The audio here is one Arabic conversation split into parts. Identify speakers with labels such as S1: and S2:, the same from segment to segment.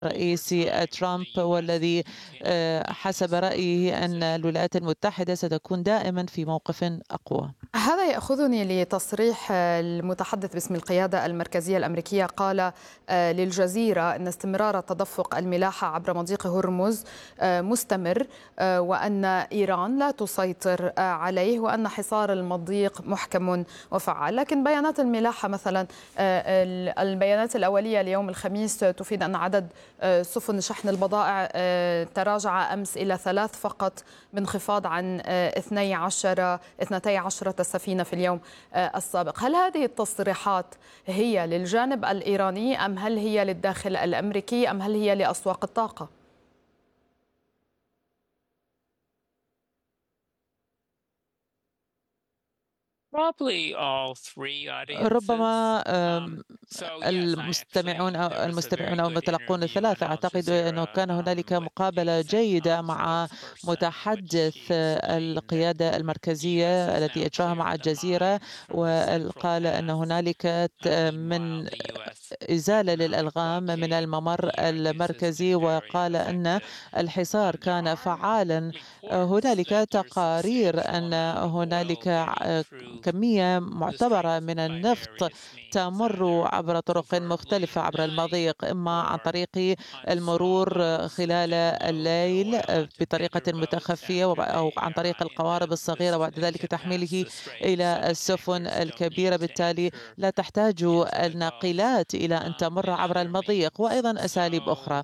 S1: رئيسي ترامب، والذي حسب رأيه أن الولايات المتحدة ستكون دائما في موقف أقوى.
S2: هذا يأخذني لتصريح المتحدث باسم القيادة المركزية الأمريكية. قال للجزيرة أن استمرار تدفق الملاحة عبر مضيق هرمز مستمر، وأن إيران لا تسيطر عليه، وأن حصار المضيق محكم وفعال. لكن بيانات الملاحة مثلا، البيانات الأولية ليوم الخميس تفيد أن عدد سفن شحن البضائع تراجع أمس إلى 3 فقط، بانخفاض عن 12 سفينة في اليوم السابق. هل هذه التصريحات هي للجانب الإيراني، أم هل هي للداخل الأمريكي، أم هل هي لأسواق الطاقة؟
S1: ربما المستمعون أو المتلقون الثلاثة. أعتقد أنه كان هنالك مقابلة جيدة مع متحدث القيادة المركزية التي أجراها مع الجزيرة، وقال أن هنالك من إزالة للألغام من الممر المركزي، وقال أن الحصار كان فعالا. هنالك تقارير أن هنالك كمية معتبرة من النفط تمر عبر طرق مختلفة عبر المضيق، إما عن طريق المرور خلال الليل بطريقة متخفية، أو عن طريق القوارب الصغيرة، وبعد ذلك تحميله إلى السفن الكبيرة. بالتالي لا تحتاج الناقلات إلى أن تمر عبر المضيق، وأيضا أساليب أخرى.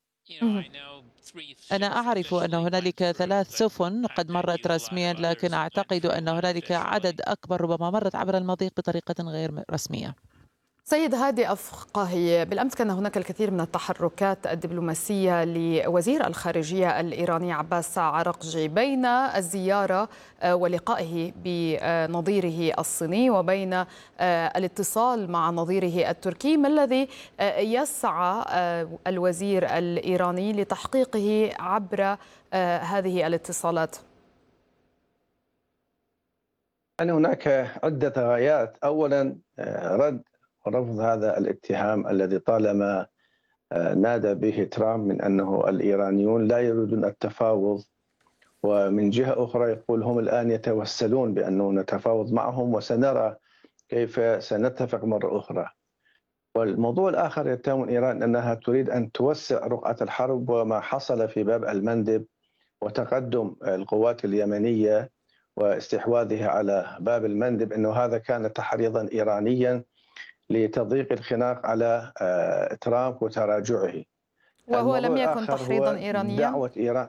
S1: أنا أعرف أن هنالك 3 سفن قد مرت رسميا، لكن أعتقد أن هنالك عدد أكبر ربما مرت عبر المضيق بطريقة غير رسمية.
S2: سيد هادي أفقهي، بالأمس كان هناك الكثير من التحركات الدبلوماسية لوزير الخارجية الإيراني عباس عراقجي بين الزيارة ولقائه بنظيره الصيني وبين الاتصال مع نظيره التركي. ما الذي يسعى الوزير الإيراني لتحقيقه عبر هذه الاتصالات؟
S3: يعني هناك عدة غايات. أولا رد ورفض هذا الاتهام الذي طالما نادى به ترامب من أنه الإيرانيون لا يريدون التفاوض، ومن جهة أخرى يقول هم الآن يتوسلون بأنه نتفاوض معهم وسنرى كيف سنتفق مرة أخرى. والموضوع الآخر يتهم إيران أنها تريد أن توسع رقعة الحرب، وما حصل في باب المندب وتقدم القوات اليمنية واستحواذها على باب المندب أنه هذا كان تحريضا إيرانيا لتضييق الخناق على ترامب وتراجعه.
S2: وهو لم
S3: الموضوع
S2: يكن
S3: الآخر
S2: تحريضا
S3: هو
S2: إيرانيا؟
S3: دعوة إيران.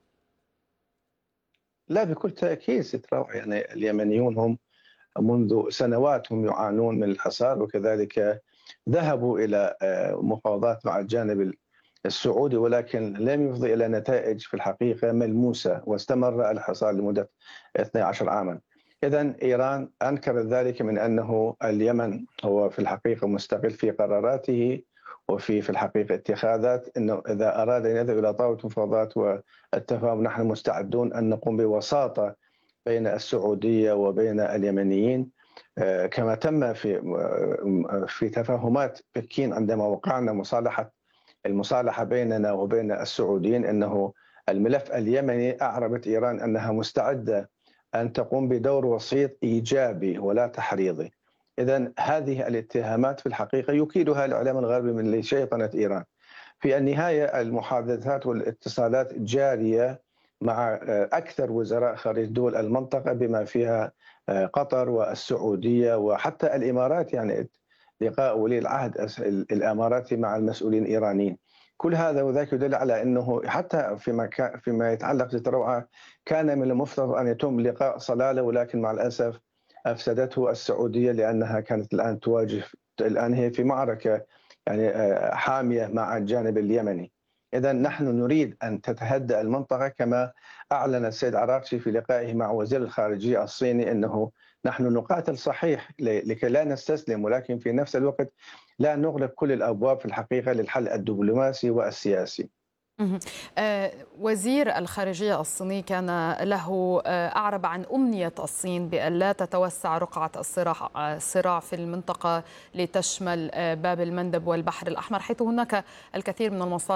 S3: لا، بكل تأكيد يعني اليمنيون هم منذ سنوات هم يعانون من الحصار، وكذلك ذهبوا إلى مفاوضات مع الجانب السعودي، ولكن لم يفضي إلى نتائج في الحقيقة ملموسة، واستمر الحصار لمدة 12 عاما. إذن إيران أنكرت ذلك من أنه اليمن هو في الحقيقة مستقل في قراراته وفي الحقيقة اتخاذات، أنه إذا أراد أن يذهب إلى طاولة المفاوضات والتفاهم نحن مستعدون أن نقوم بوساطة بين السعودية وبين اليمنيين، كما تم في تفاهمات بكين عندما وقعنا المصالحة بيننا وبين السعوديين، أنه الملف اليمني أعربت إيران أنها مستعدة أن تقوم بدور وسيط إيجابي ولا تحريضي. إذن هذه الاتهامات في الحقيقة يكيدها الإعلام الغربي من لشيطنة إيران. في النهاية المحادثات والاتصالات جارية مع أكثر وزراء خارج دول المنطقة بما فيها قطر والسعودية وحتى الإمارات، يعني لقاء ولي العهد الإماراتي مع المسؤولين الإيرانيين. كل هذا وذاك يدل على أنه حتى فيما يتعلق بالتروعة كان من المفترض أن يتم لقاء صلالة، ولكن مع الأسف أفسدته السعودية، لأنها كانت الآن هي في معركة يعني حامية مع الجانب اليمني. إذا نحن نريد أن تتهدأ المنطقة، كما أعلن السيد عراقجي في لقائه مع وزير الخارجية الصيني أنه نحن نقاتل صحيح لكي لا نستسلم، ولكن في نفس الوقت لا نغلق كل الأبواب في الحقيقة للحل الدبلوماسي والسياسي.
S2: وزير الخارجية الصيني كان له أعرب عن أمنية الصين بأن لا تتوسع رقعة الصراع في المنطقة لتشمل باب المندب والبحر الأحمر، حيث هناك الكثير من المصالح